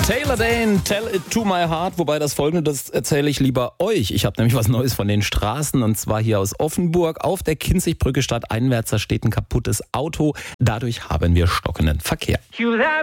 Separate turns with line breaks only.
Taylor Dane, Tell It To My Heart, wobei das Folgende, das erzähle ich lieber euch. Ich habe nämlich was Neues von den Straßen und zwar hier aus Offenburg. Auf der Kinzigbrücke stadteinwärts steht ein kaputtes Auto. Dadurch haben wir stockenden Verkehr.